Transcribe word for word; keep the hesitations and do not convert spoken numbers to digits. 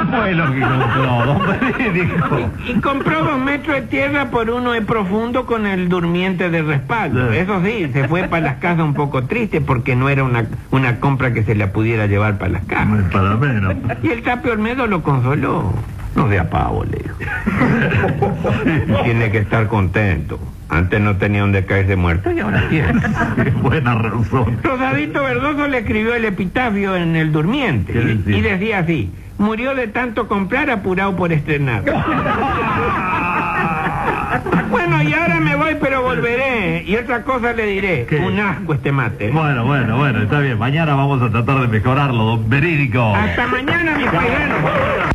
fue lo que compró, don Verídico? Y, y compró dos metros de tierra por uno de profundo con el durmiente de respaldo. Sí. Eso sí, se fue para las casas un poco triste porque no era una, una compra que se la pudiera llevar para las casas. Para menos. Y el Tapio Olmedo lo consoló. No de a pavo, le dijo. Tiene que estar contento. Antes no tenía donde caerse muerto y ahora tiene. Buena razón. Rosadito Verdoso le escribió el epitafio en el durmiente. ¿Qué decía? Y, y decía así: murió de tanto comprar, apurado por estrenar. Bueno, y ahora me voy, pero volveré. Y otra cosa le diré. ¿Qué? Un asco este mate. Bueno, bueno, bueno, está bien. Mañana vamos a tratar de mejorarlo, don Verídico. Hasta mañana, mi paisano.